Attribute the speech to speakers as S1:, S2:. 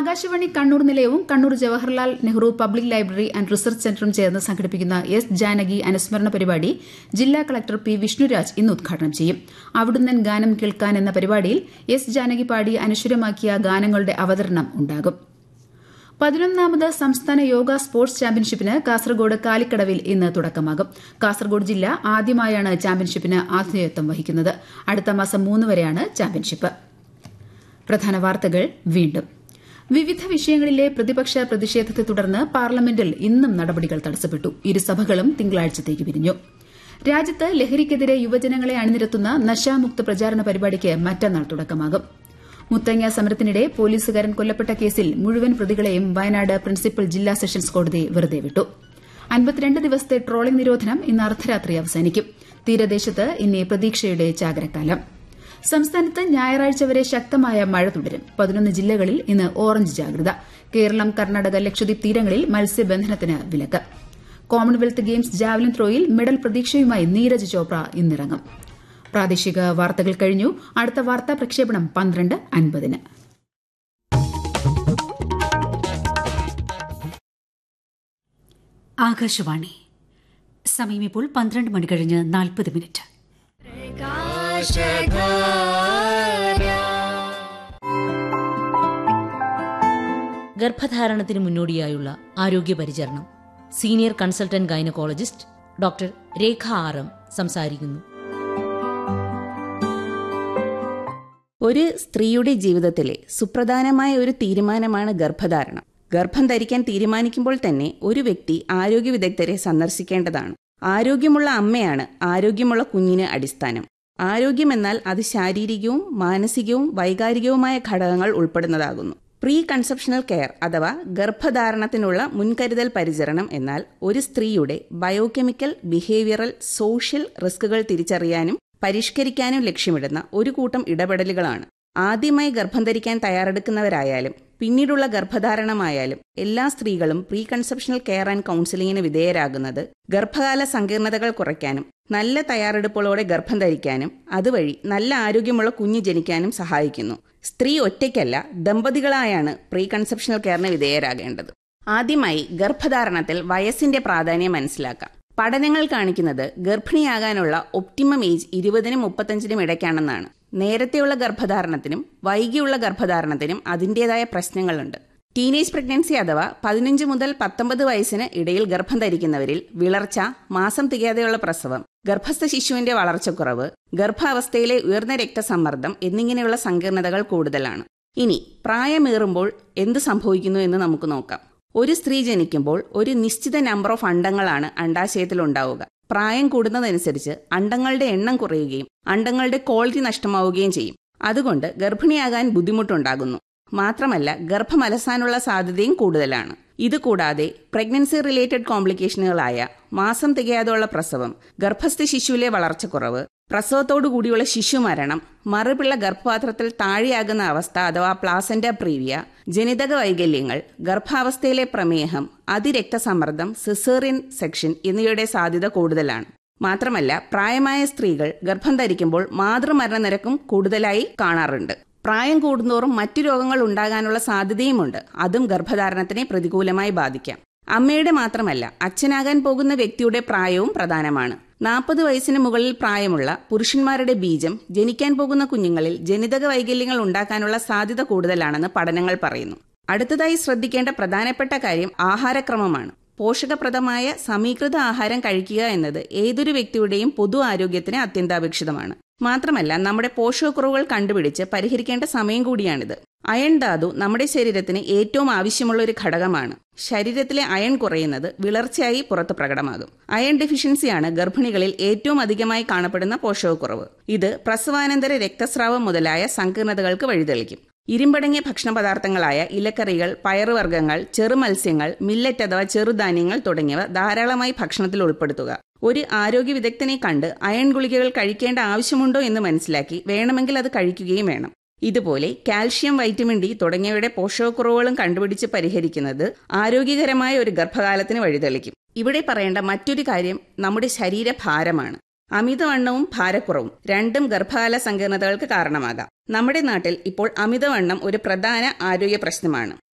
S1: Akashvani Kannur നിലയവും Kannur Jawaharlal Nehru public library and research സെന്ററും ചേർന്ന് സംഘടിപ്പിക്കുന്ന എസ് ജാനകി അനുസ്മരണ പരിപാടി ജില്ലാ കളക്ടർ പി വിഷ്ണുരാജ് ഇന്ന് ഉദ്ഘാടനം ചെയ്യും. അവിടുന്നൻ ഗാനം കേൾക്കാൻ എന്ന പരിപാടിയിൽ എസ് ജാനകി പാടി അനശ്വരമാക്കിയ ഗാനങ്ങളുടെ അവതരണം ഉണ്ടാകും. 11ാമത് സംസ്ഥാന യോഗ സ്പോർട്സ് ചാമ്പ്യൻഷിപ്പിന് കാസർഗോഡ് കാലിക്കടവിൽ ഇന്ന് തുടക്കമാകും. കാസർഗോഡ് ജില്ല ആദ്യമായാണ് ചാമ്പ്യൻഷിപ്പിന് ആതിഥേയത്വം വഹിക്കുന്നത്. അടുത്ത മാസം 3 വരെയാണ് ചാമ്പ്യൻഷിപ്പ്. പ്രധാന വാർത്തകൾ വീണ്ടും. വിവിധ വിഷയങ്ങളിലെ പ്രതിപക്ഷ പ്രതിഷേധത്തെ തുടർന്ന് പാർലമെന്റിൽ ഇന്നും നടപടികൾ തടസ്സപ്പെട്ടു. ഇരുസഭകളും തിങ്കളാഴ്ചത്തേക്ക് പിരിഞ്ഞു. രാജ്യത്ത് ലഹരിക്കെതിരെ യുവജനങ്ങളെ അണിനിരത്തുന്ന നശാമുക്ത പ്രചാരണ പരിപാടിക്ക് മറ്റന്നാൾ തുടക്കമാകും. മുത്തങ്ങ സമരത്തിനിടെ പോലീസുകാരൻ കൊല്ലപ്പെട്ട കേസിൽ മുഴുവൻ പ്രതികളെയും വയനാട് പ്രിൻസിപ്പൽ ജില്ലാ സെഷൻസ് കോടതി വെറുതെ വിട്ടു. 52 ദിവസത്തെ ട്രോളിംഗ് നിരോധനം ഇന്ന് അർദ്ധരാത്രി അവസാനിക്കും. തീരദേശത്ത് ഇനി പ്രതീക്ഷയുടെ ചാകരക്കാലം. സംസ്ഥാനത്ത് ഞായറാഴ്ച വരെ ശക്തമായ മഴ തുടരും. 11 ജില്ലകളിൽ ഇന്ന് ഓറഞ്ച് ജാഗ്രത. കേരളം, കർണാടക, ലക്ഷദ്വീപ് തീരങ്ങളിൽ മത്സ്യബന്ധനത്തിന് വിലക്ക്. Commonwealth games javelin ത്രോയിൽ medal പ്രതീക്ഷയുമായി Neeraj Chopra ഇന്നിറങ്ങും. പ്രാദേശിക വാർത്തകൾ കഴിഞ്ഞു. അടുത്ത വാർത്താ പ്രക്ഷേപണം 12:50.
S2: ആകാശവാണി. സമയം ഇപ്പോൾ 12 മണി കഴിഞ്ഞ് 40 മിനിറ്റ്.
S3: ഗർഭധാരണത്തിന് മുന്നോടിയായുള്ള ആരോഗ്യ പരിചരണം. സീനിയർ കൺസൾട്ടന്റ് ഗൈനക്കോളജിസ്റ്റ് ഡോക്ടർ രേഖ ആർ.എം സംസാരിക്കുന്നു.
S4: ഒരു സ്ത്രീയുടെ ജീവിതത്തിലെ സുപ്രധാനമായ ഒരു തീരുമാനമാണ് ഗർഭധാരണം. ഗർഭം ധരിക്കാൻ തീരുമാനിക്കുമ്പോൾ തന്നെ ഒരു വ്യക്തി ആരോഗ്യ വിദഗ്ധരെ സന്ദർശിക്കേണ്ടതാണ്. ആരോഗ്യമുള്ള അമ്മയാണ് ആരോഗ്യമുള്ള കുഞ്ഞിന് അടിസ്ഥാനം. ആരോഗ്യമെന്നാൽ അത് ശാരീരികവും മാനസികവും വൈകാരികവുമായ ഘടകങ്ങൾ ഉൾപ്പെടുന്നതാകുന്നു. പ്രീ കൺസെപ്ഷണൽ കെയർ അഥവാ ഗർഭധാരണത്തിനുള്ള മുൻകരുതൽ പരിചരണം എന്നാൽ ഒരു സ്ത്രീയുടെ ബയോകെമിക്കൽ, ബിഹേവിയറൽ, സോഷ്യൽ റിസ്കുകൾ തിരിച്ചറിയാനും പരിഷ്കരിക്കാനും ലക്ഷ്യമിടുന്ന ഒരു കൂട്ടം ഇടപെടലുകളാണ്. ആദ്യമായി ഗർഭം ധരിക്കാൻ തയ്യാറെടുക്കുന്നവരായാലും പിന്നീടുള്ള ഗർഭധാരണമായാലും എല്ലാ സ്ത്രീകളും പ്രീ കൺസെപ്ഷണൽ കെയർ ആൻഡ് കൌൺസിലിംഗിന് വിധേയരാകുന്നത് ഗർഭകാല സങ്കീർണതകൾ കുറയ്ക്കാനും നല്ല തയ്യാറെടുപ്പുകളോടെ ഗർഭം ധരിക്കാനും അതുവഴി നല്ല ആരോഗ്യമുള്ള കുഞ്ഞ് ജനിക്കാനും സഹായിക്കുന്നു. സ്ത്രീ ഒറ്റയ്ക്കല്ല, ദമ്പതികളായാണ് പ്രീ കൺസെപ്ഷണൽ കെയറിന് വിധേയരാകേണ്ടത്. ആദ്യമായി ഗർഭധാരണത്തിൽ വയസ്സിന്റെ പ്രാധാന്യം മനസ്സിലാക്കാം. പഠനങ്ങൾ കാണിക്കുന്നത് ഗർഭിണിയാകാനുള്ള ഒപ്റ്റിമം ഏജ് 20നും 35നും ഇടയ്ക്കാണെന്നാണ്. നേരത്തെയുള്ള ഗർഭധാരണത്തിനും വൈകിയുള്ള ഗർഭധാരണത്തിനും അതിൻ്റെതായ പ്രശ്നങ്ങളുണ്ട്. ടീനേജ് പ്രഗ്നൻസി അഥവാ 15 മുതൽ 19 വയസ്സിന് ഇടയിൽ ഗർഭം ധരിക്കുന്നവരിൽ വിളർച്ച, മാസം തികയാതെയുള്ള പ്രസവം, ഗർഭസ്ഥ ശിശുവിന്റെ വളർച്ചക്കുറവ്, ഗർഭാവസ്ഥയിലെ ഉയർന്ന രക്തസമ്മർദ്ദം എന്നിങ്ങനെയുള്ള സങ്കീർണതകൾ കൂടുതലാണ്. ഇനി പ്രായമേറുമ്പോൾ എന്ത് സംഭവിക്കുന്നു എന്ന് നമുക്ക് നോക്കാം. ഒരു സ്ത്രീ ജനിക്കുമ്പോൾ ഒരു നിശ്ചിത നമ്പർ ഓഫ് അണ്ഡങ്ങളാണ് അണ്ഡാശയത്തിൽ ഉണ്ടാവുക. പ്രായം കൂടുന്നതനുസരിച്ച് അണ്ഡങ്ങളുടെ എണ്ണം കുറയുകയും അണ്ഡങ്ങളുടെ ക്വാളിറ്റി നഷ്ടമാവുകയും ചെയ്യും. അതുകൊണ്ട് ഗർഭിണിയാകാൻ ബുദ്ധിമുട്ടുണ്ടാകുന്നു. മാത്രമല്ല ഗർഭം അലസാനുള്ള സാധ്യതയും കൂടുതലാണ്. ഇതുകൂടാതെ പ്രഗ്നൻസി റിലേറ്റഡ് കോംപ്ലിക്കേഷനുകളായ മാസം തികയാതെയുള്ള പ്രസവം, ഗർഭസ്ഥ ശിശുവിലെ വളർച്ചക്കുറവ്, പ്രസവത്തോടുകൂടിയുള്ള ശിശുമരണം, മറുപിള്ള ഗർഭപാത്രത്തിൽ താഴെയാകുന്ന അവസ്ഥ അഥവാ പ്ലാസന്റ പ്രീവിയ, ജനിതക വൈകല്യങ്ങൾ, ഗർഭാവസ്ഥയിലെ പ്രമേഹം, അതിരക്തസമ്മർദ്ദം, സിസേറിയൻ സെക്ഷൻ എന്നിവയുടെ സാധ്യത കൂടുതലാണ്. മാത്രമല്ല പ്രായമായ സ്ത്രീകൾ ഗർഭം ധരിക്കുമ്പോൾ മാതൃമരണ നിരക്കും കൂടുതലായി കാണാറുണ്ട്. പ്രായം കൂടുന്തോറും മറ്റു രോഗങ്ങൾ ഉണ്ടാകാനുള്ള സാധ്യതയുമുണ്ട്. അതും ഗർഭധാരണത്തിനെ പ്രതികൂലമായി ബാധിക്കാം. അമ്മയുടെ മാത്രമല്ല അച്ഛനാകാൻ പോകുന്ന വ്യക്തിയുടെ പ്രായവും പ്രധാനമാണ്. 40 വയസ്സിന് മുകളിൽ പ്രായമുള്ള പുരുഷന്മാരുടെ ബീജം ജനിക്കാൻ പോകുന്ന കുഞ്ഞുങ്ങളിൽ ജനിതക വൈകല്യങ്ങൾ ഉണ്ടാക്കാനുള്ള സാധ്യത കൂടുതലാണെന്ന് പഠനങ്ങൾ പറയുന്നു. അടുത്തതായി ശ്രദ്ധിക്കേണ്ട പ്രധാനപ്പെട്ട കാര്യം ആഹാരക്രമമാണ്. പോഷകപ്രദമായ സമീകൃത ആഹാരം കഴിക്കുക എന്നത് ഏതൊരു വ്യക്തിയുടെയും പൊതു ആരോഗ്യത്തിന് അത്യന്താപേക്ഷിതമാണ്. മാത്രമല്ല നമ്മുടെ പോഷകക്കുറവുകൾ കണ്ടുപിടിച്ച് പരിഹരിക്കേണ്ട സമയം കൂടിയാണിത്. അയൺ ധാതു നമ്മുടെ ശരീരത്തിന് ഏറ്റവും ആവശ്യമുള്ള ഒരു ഘടകമാണ്. ശരീരത്തിലെ അയൺ കുറയുന്നത് വിളർച്ചയായി പുറത്ത് പ്രകടമാകും. അയൺ ഡെഫിഷ്യൻസിയാണ് ഗർഭിണികളിൽ ഏറ്റവും അധികമായി കാണപ്പെടുന്ന പോഷകക്കുറവ്. ഇത് പ്രസവാനന്തര രക്തസ്രാവം മുതലായ സങ്കീർണതകൾക്ക് വഴിതെളിക്കും. ഇരുമ്പടങ്ങിയ ഭക്ഷണ പദാർത്ഥങ്ങളായ ഇലക്കറികൾ, പയറുവർഗ്ഗങ്ങൾ, ചെറുമത്സ്യങ്ങൾ, മില്ലറ്റ് അഥവാ ചെറുധാന്യങ്ങൾ തുടങ്ങിയവ ധാരാളമായി ഭക്ഷണത്തിൽ ഉൾപ്പെടുത്തുക. ഒരു ആരോഗ്യ വിദഗ്ധനെ കണ്ട് അയൺ ഗുളികകൾ കഴിക്കേണ്ട ആവശ്യമുണ്ടോ എന്ന് മനസ്സിലാക്കി വേണമെങ്കിൽ അത് കഴിക്കുകയും വേണം. ഇതുപോലെ കാൽഷ്യം, വൈറ്റമിൻ ഡി തുടങ്ങിയവയുടെ പോഷകക്കുറവുകളും കണ്ടുപിടിച്ച് പരിഹരിക്കുന്നത് ആരോഗ്യകരമായ ഒരു ഗർഭകാലത്തിന് വഴിതെളിക്കും. ഇവിടെ പറയേണ്ട മറ്റൊരു കാര്യം നമ്മുടെ ശരീരഭാരമാണ്. അമിതവണ്ണവും ഭാരക്കുറവും രണ്ടും ഗർഭകാല സങ്കീർണതകൾക്ക് കാരണമാകാം. നമ്മുടെ നാട്ടിൽ ഇപ്പോൾ അമിതവണ്ണം ഒരു പ്രധാന ആരോഗ്യ പ്രശ്നമാണ്.